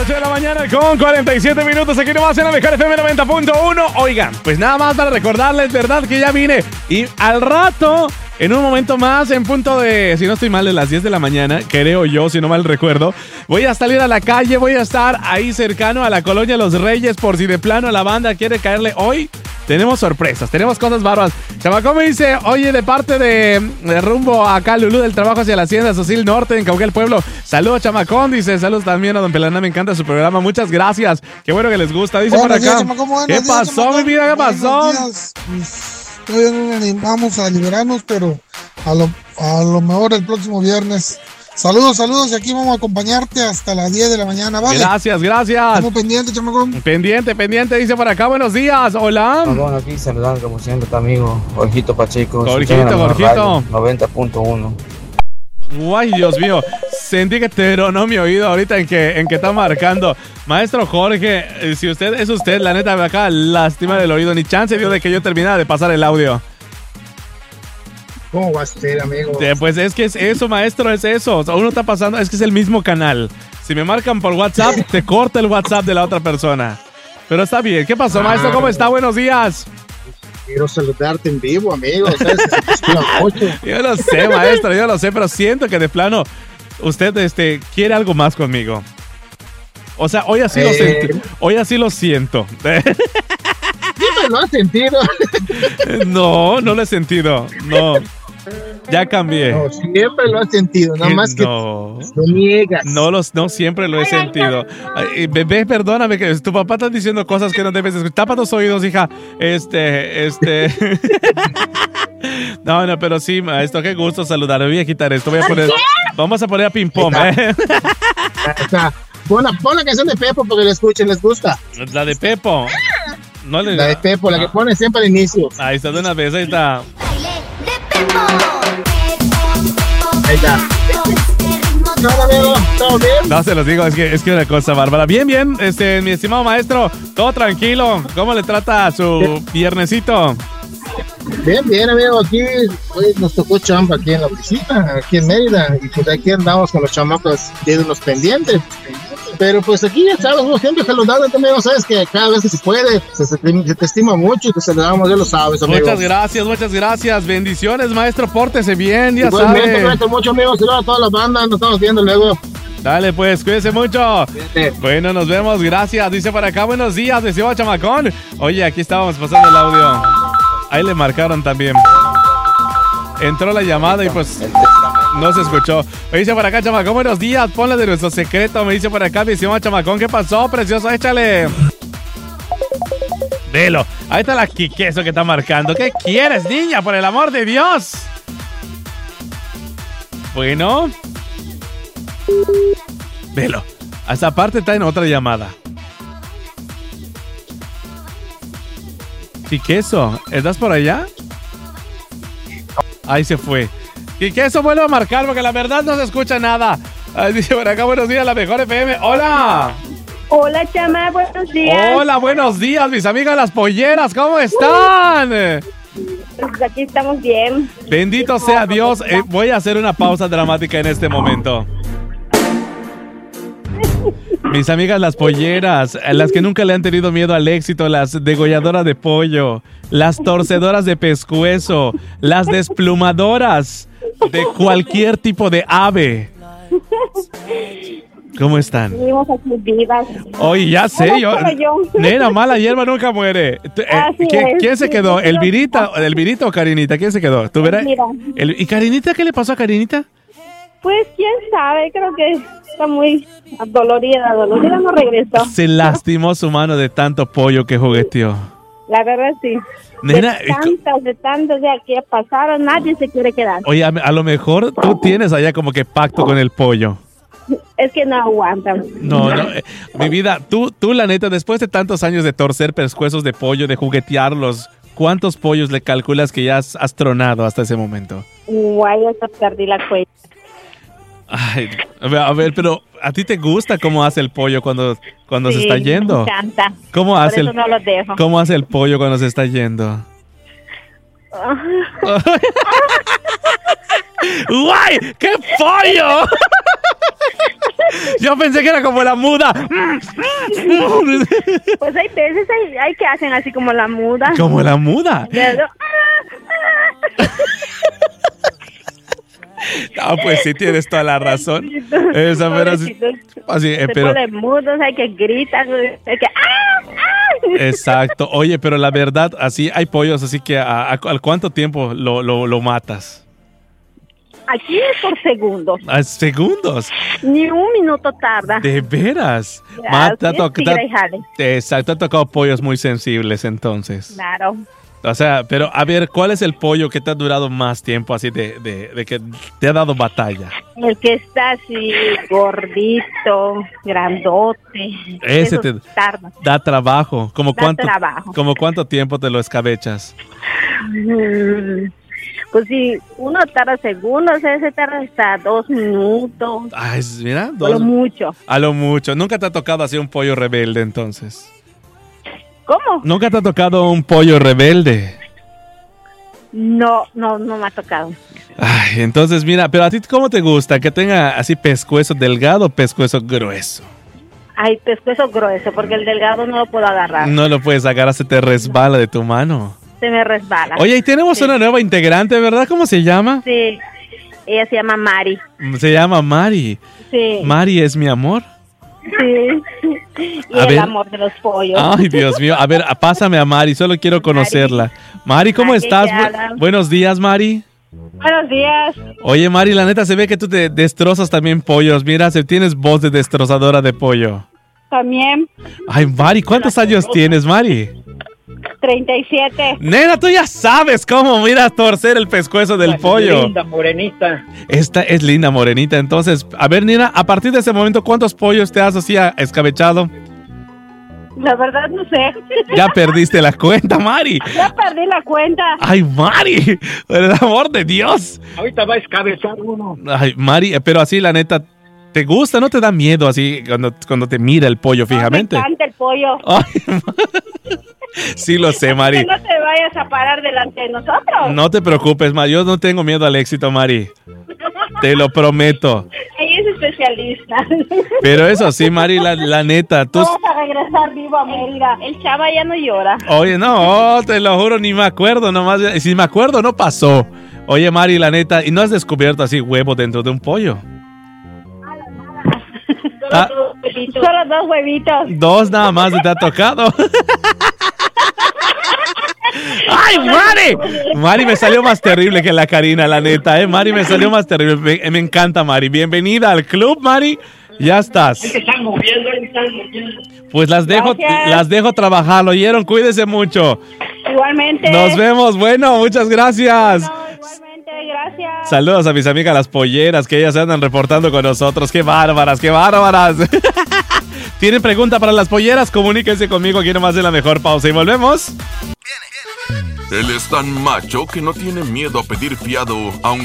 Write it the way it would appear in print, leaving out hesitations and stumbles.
8 de la mañana con 47 minutos aquí nomás en la mejor FM 90.1. Oigan, pues nada más para recordarles, verdad que ya vine. Y al rato, en un momento más, en punto de, si no estoy mal, de las 10 de la mañana, creo yo, si no mal recuerdo, voy a salir a la calle, voy a estar ahí cercano a la Colonia Los Reyes, por si de plano la banda quiere caerle hoy. Tenemos sorpresas, tenemos cosas bárbaras. Chamacón me dice, oye, de parte de rumbo acá, Lulú, del trabajo hacia la hacienda Socil Norte, en Cauquel Pueblo. Saludos, Chamacón, dice, saludos también a Don Pelaná, me encanta su programa, muchas gracias. Qué bueno que les gusta, dice por acá. ¿Qué pasó, mi vida? ¿Qué pasó? Todavía no nos animamos a liberarnos, pero a lo mejor el próximo viernes. Saludos, y aquí vamos a acompañarte hasta las 10 de la mañana, ¿vale? Gracias. Estamos pendientes, chamacón. Pendiente, dice por acá, buenos días, hola. Bueno, aquí saludando como siempre, tu amigo, Jorgito Pacheco. Jorgito. 90.1. Guay, Dios mío, sentí que te tronó mi oído ahorita en que está marcando. Maestro Jorge, si usted es usted, la neta, acá lástima del oído, ni chance dio de que yo terminara de pasar el audio. ¿Cómo va a ser, amigo? Pues es que es eso, maestro, es eso. O sea, uno está pasando, es que es el mismo canal. Si me marcan por WhatsApp, te corta el WhatsApp de la otra persona. Pero está bien. ¿Qué pasó, maestro? ¿Cómo está? Buenos días. Quiero saludarte en vivo, amigo. ¿Sabes? Yo lo sé, maestro, yo lo sé, pero siento que de plano usted quiere algo más conmigo. O sea, hoy así lo siento. Siempre lo has sentido. No lo he sentido. No. Ya cambié. No, siempre lo has sentido, nada más que lo niegas. No siempre lo he sentido. Bebé, perdóname, que tu papá está diciendo cosas que no debes escuchar. Tapa tus oídos, hija. No, pero sí, maestro, qué gusto saludar. Voy a quitar esto, vamos a poner a ping pong, Pon la canción de Pepo porque la escuchen, les gusta. La de Pepo. La de Pepo, la que pone siempre al inicio. Ahí está, de una vez, ahí está. Ahí está. ¿Todo bien? No, se los digo, es que una cosa bárbara. Bien, mi estimado maestro, todo tranquilo. ¿Cómo le trata su viernesito? Bien, amigo, aquí hoy nos tocó chamba aquí en la oficina, aquí en Mérida, y pues aquí andamos con los chamacos tienen los pendientes. Pero pues aquí ya sabes, uno siempre saludando también, sabes que cada vez que se puede, se te estima mucho y te saludamos, ya lo sabes, amigo. Muchas gracias, bendiciones, maestro, pórtese bien, ya igualmente, sabe. Mucho, amigo, saludos a toda la banda, nos estamos viendo luego. Dale, pues, cuídense mucho. Bien. Bueno, nos vemos, gracias. Dice por acá, buenos días, decía Chamacón. Oye, aquí estábamos pasando el audio. Ahí le marcaron también. Entró la llamada y pues no se escuchó. Me dice por acá, Chamacón, buenos días. Ponle de nuestro secreto. Me dice por acá, mi estimado Chamacón, ¿qué pasó, precioso? Échale. Velo. Ahí está la Quiqueso que está marcando. ¿Qué quieres, niña? Por el amor de Dios. Bueno. Velo. Hasta aparte está en otra llamada. Quiqueso, ¿estás por allá? Ahí se fue. Quiqueso, vuelve a marcar porque la verdad no se escucha nada. Dice por acá, buenos días, la mejor FM. ¡Hola! Hola, Chama, buenos días. Hola, buenos días, mis amigas las polleras, ¿cómo están? Pues aquí estamos bien. Bendito sea Dios. Voy a hacer una pausa dramática en este momento. Mis amigas las polleras, las que nunca le han tenido miedo al éxito, las degolladoras de pollo, las torcedoras de pescuezo, las desplumadoras de cualquier tipo de ave. ¿Cómo están? Vivimos aquí vivas. Oye, ya sé, yo. Nena, mala hierba nunca muere. ¿Quién se quedó? ¿Elvirita o Karinita? ¿Quién se quedó? ¿Tú verás? ¿Y Karinita? ¿Qué le pasó a Karinita? Pues quién sabe, creo que está muy dolorida no regresó. Se lastimó su mano de tanto pollo que jugueteó. La verdad sí. Nena, de tantos ya que pasaron, nadie se quiere quedar. Oye, a lo mejor tú tienes allá como que pacto con el pollo. Es que no aguantan. No, mi vida, tú la neta, después de tantos años de torcer pescuezos de pollo, de juguetearlos, ¿cuántos pollos le calculas que ya has tronado hasta ese momento? Guay, hasta perdí la cuenta. Ay, a ver, pero ¿a ti te gusta cómo hace el pollo cuando sí, se está yendo? Me encanta. ¿Cómo hace Por eso no lo dejo. ¿Cómo hace el pollo cuando se está yendo? ¡Guay! ¡Qué pollo! Yo pensé que era como la muda. Pues hay veces hay que hacen así como la muda. Como la muda. No, pues sí, tienes toda la razón. Esa, pero sí, así, se pero ponen mudos, hay que gritar, hay que exacto. Oye, pero la verdad, así hay pollos, así que ¿al cuánto tiempo lo matas? Aquí es por segundos. ¿A segundos? Ni un minuto tarda. ¿De veras? Ya, Exacto, ha tocado pollos muy sensibles entonces. Claro. O sea, pero a ver, ¿cuál es el pollo que te ha durado más tiempo así de que te ha dado batalla? El que está así gordito, grandote. Ese eso te tarda. da trabajo. ¿Cómo Trabajo. cuánto tiempo te lo escabechas? Pues si uno tarda segundos, ese tarda hasta 2 minutos. Ay, mira, A lo mucho. A lo mucho. ¿Nunca te ha tocado así un pollo rebelde entonces? ¿Cómo? ¿Nunca te ha tocado un pollo rebelde? No me ha tocado. Ay, entonces mira, pero a ti ¿cómo te gusta? ¿Que tenga así pescuezo delgado o pescuezo grueso? Ay, pescuezo grueso, porque el delgado no lo puedo agarrar. No lo puedes agarrar, se te resbala de tu mano. Se me resbala. Oye, y tenemos una nueva integrante, ¿verdad? ¿Cómo se llama? Sí, ella se llama Mari. Se llama Mari. Sí. Mari es mi amor. Sí. Y el amor de los pollos. Ay, Dios mío. A ver, pásame a Mari, solo quiero conocerla. Mari, ¿cómo estás? Buenos días, Mari. Buenos días. Oye, Mari, la neta se ve que tú te destrozas también pollos. Mira, tienes voz de destrozadora de pollo. También. Ay, Mari, ¿cuántos años tienes, Mari? 37. Nena, tú ya sabes cómo, mira, torcer el pescuezo del pollo. Linda, morenita. Esta es linda, morenita. Entonces, a ver, Nina, a partir de ese momento, ¿cuántos pollos te has así escabechado? La verdad no sé. Ya perdiste la cuenta, Mari. Ya perdí la cuenta. Ay, Mari, por el amor de Dios. Ahorita va a escabechar uno. Ay, Mari, pero así, la neta, ¿te gusta? ¿No te da miedo así cuando te mira el pollo fijamente? Me encanta el pollo. Ay, sí lo sé, Mari. Que no te vayas a parar delante de nosotros. No te preocupes, Mari. Yo no tengo miedo al éxito, Mari. Te lo prometo. Ella es especialista. Pero eso sí, Mari, la neta. Tú... Vamos a regresar vivo a Mérida. El chava ya no llora. Oye, no, te lo juro, ni me acuerdo. Nomás, si me acuerdo, no pasó. Oye, Mari, la neta, ¿y no has descubierto así huevo dentro de un pollo? Solo 2 huevitos. 2 nada más te ha tocado. ¡Ay, Mari! Mari me salió más terrible que la Karina, la neta, ¿eh? Mari me salió más terrible. Me encanta, Mari. Bienvenida al club, Mari. Ya estás. Están moviendo. Pues las dejo trabajar, ¿lo oyeron? Cuídese mucho. Igualmente. Nos vemos. Bueno, muchas gracias. No, igualmente, gracias. Saludos a mis amigas las polleras, que ellas se andan reportando con nosotros. ¡Qué bárbaras, qué bárbaras! ¿Tienen pregunta para las polleras? Comuníquense conmigo aquí nomás en la mejor pausa y volvemos. Él es tan macho que no tiene miedo a pedir fiado, aunque